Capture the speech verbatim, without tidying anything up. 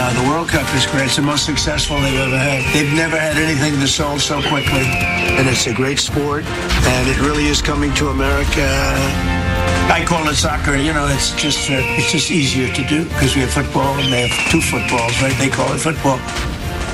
Uh, the World Cup is great. It's the most successful they've ever had. They've never had anything that sold so quickly. And it's a great sport, and it really is coming to America. I call it soccer. You know, it's just uh, it's just easier to do because we have football, and they have two footballs, right? They call it football.